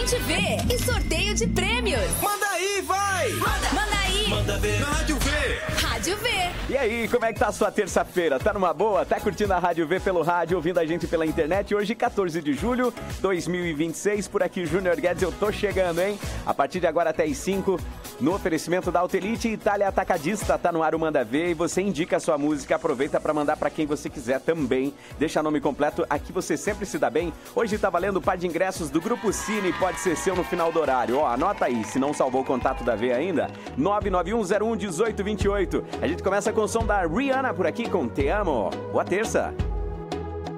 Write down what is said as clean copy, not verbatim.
Gente Vê e sorteio de prêmios. Manda aí, vai! Manda aí! Manda ver! Na Rádio V! Rádio V! E aí, como é que tá a sua terça-feira? Tá numa boa? Tá curtindo a Rádio V pelo rádio, ouvindo a gente pela internet? Hoje, 14 de julho de 2026, por aqui, Júnior Guedes, eu tô chegando, hein? A partir de agora até as 5, no oferecimento da Autelite Itália Atacadista, tá no ar o Manda Ver, e você indica a sua música, aproveita pra mandar pra quem você quiser também. Deixa nome completo, aqui você sempre se dá bem. Hoje tá valendo o par de ingressos do Grupo Cine, pode ser seu no final do horário. Ó, anota aí, se não salvou o contato da V ainda, 991011828. A gente começa com o som da Rihanna por aqui com Te Amo. Boa terça!